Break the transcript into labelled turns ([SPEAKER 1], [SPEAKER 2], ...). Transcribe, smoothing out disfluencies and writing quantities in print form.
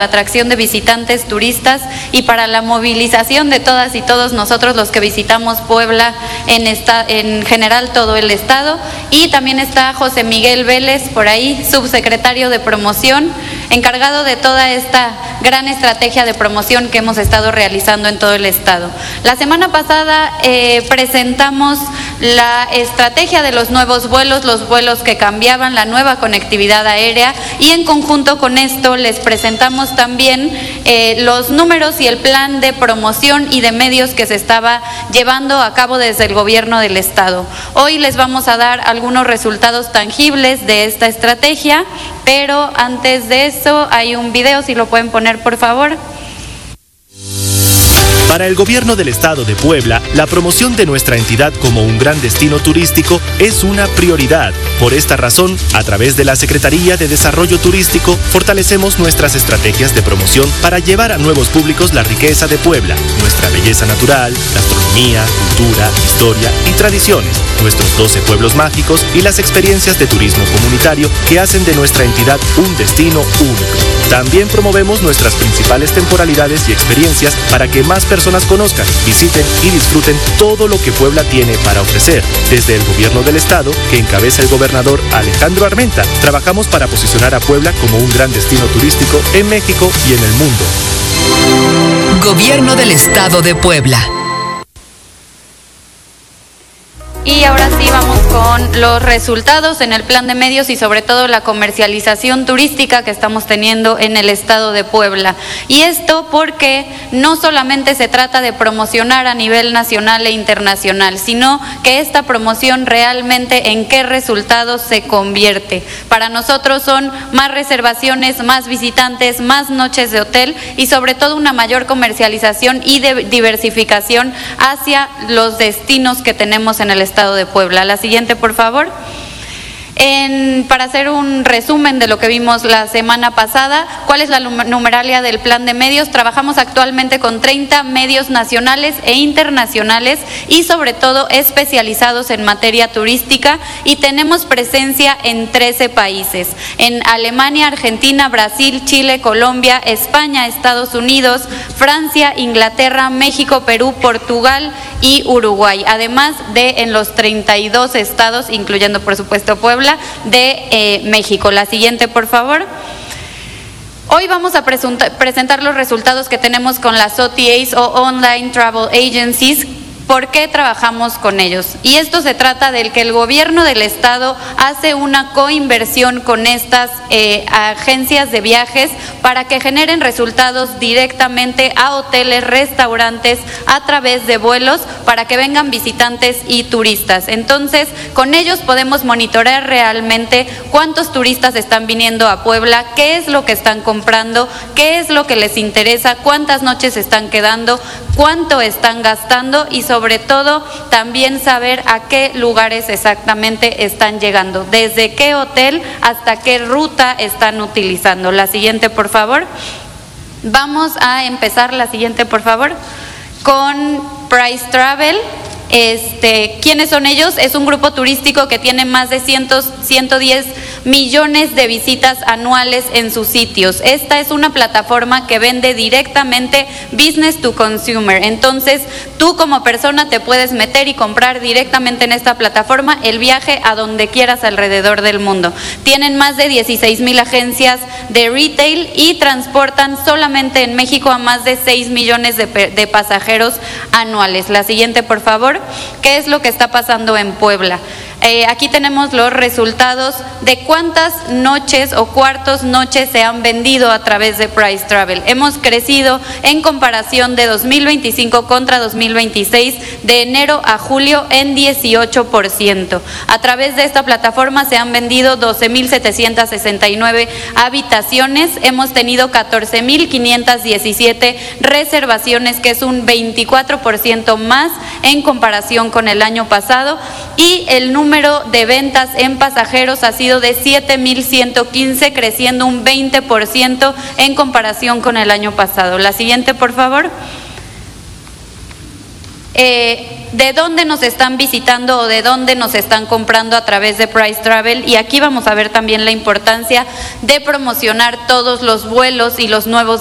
[SPEAKER 1] la atracción de visitantes, turistas y para la movilización de todas y todos nosotros los que visitamos Puebla en general todo el estado. Y también está José Miguel Vélez por ahí, subsecretario de promoción, encargado de toda esta gran estrategia de promoción que hemos estado realizando en todo el estado. La semana pasada presentamos la estrategia de los nuevos vuelos, los vuelos que cambiaban, la nueva conectividad aérea, y en conjunto con esto les presentamos también los números y el plan de promoción y de medios que se estaba llevando a cabo desde el gobierno del estado. Hoy les vamos a dar algunos resultados tangibles de esta estrategia, pero antes de eso hay un video, si lo pueden poner por favor.
[SPEAKER 2] Para el gobierno del estado de Puebla, la promoción de nuestra entidad como un gran destino turístico es una prioridad. Por esta razón, a través de la Secretaría de Desarrollo Turístico, fortalecemos nuestras estrategias de promoción para llevar a nuevos públicos la riqueza de Puebla, nuestra belleza natural, gastronomía, cultura, historia y tradiciones, nuestros 12 pueblos mágicos y las experiencias de turismo comunitario que hacen de nuestra entidad un destino único. También promovemos nuestras principales temporalidades y experiencias para que más personas conozcan, visiten y disfruten todo lo que Puebla tiene para ofrecer. Desde el gobierno del estado, que encabeza el gobernador Alejandro Armenta, trabajamos para posicionar a Puebla como un gran destino turístico en México y en el mundo.
[SPEAKER 3] Gobierno del estado de Puebla.
[SPEAKER 1] Y ahora sí vamos con los resultados en el plan de medios y sobre todo la comercialización turística que estamos teniendo en el estado de Puebla. Y esto porque no solamente se trata de promocionar a nivel nacional e internacional, sino que esta promoción realmente en qué resultados se convierte. Para nosotros son más reservaciones, más visitantes, más noches de hotel y sobre todo una mayor comercialización y diversificación hacia los destinos que tenemos en el estado de Puebla. La siguiente, por favor. Para hacer un resumen de lo que vimos la semana pasada, ¿cuál es la numeralia del plan de medios? Trabajamos actualmente con 30 medios nacionales e internacionales y sobre todo especializados en materia turística y tenemos presencia en 13 países, en Alemania, Argentina, Brasil, Chile, Colombia, España, Estados Unidos, Francia, Inglaterra, México, Perú, Portugal y Uruguay, además de en los 32 estados, incluyendo por supuesto Puebla, de México. La siguiente, por favor. Hoy vamos a presentar los resultados que tenemos con las OTAs o Online Travel Agencies. ¿Por qué trabajamos con ellos? Y esto se trata del que el gobierno del estado hace una coinversión con estas agencias de viajes para que generen resultados directamente a hoteles, restaurantes, a través de vuelos, para que vengan visitantes y turistas. Entonces, con ellos podemos monitorear realmente cuántos turistas están viniendo a Puebla, qué es lo que están comprando, qué es lo que les interesa, cuántas noches están quedando, cuánto están gastando y sobre todo también saber a qué lugares exactamente están llegando, desde qué hotel hasta qué ruta están utilizando. La siguiente, por favor. Vamos a empezar, la siguiente, por favor, con Price Travel. ¿Quiénes son ellos? Es un grupo turístico que tiene más de 110 millones de visitas anuales en sus sitios. Esta es una plataforma que vende directamente business to consumer. Entonces, tú como persona te puedes meter y comprar directamente en esta plataforma el viaje a donde quieras alrededor del mundo. Tienen más de 16,000 agencias de retail y transportan solamente en México a más de 6 millones de pasajeros anuales. La siguiente, por favor. ¿Qué es lo que está pasando en Puebla? Aquí tenemos los resultados de cuántas noches o cuartos noches se han vendido a través de Price Travel. Hemos crecido en comparación de 2025 contra 2026, de enero a julio en 18%. A través de esta plataforma se han vendido 12,769 habitaciones, hemos tenido 14,517 reservaciones, que es un 24% más en comparación con el año pasado, y el número de ventas en pasajeros ha sido de 7,115, creciendo un 20% en comparación con el año pasado. La siguiente, por favor. de dónde nos están visitando o de dónde nos están comprando a través de Price Travel, y aquí vamos a ver también la importancia de promocionar todos los vuelos y los nuevos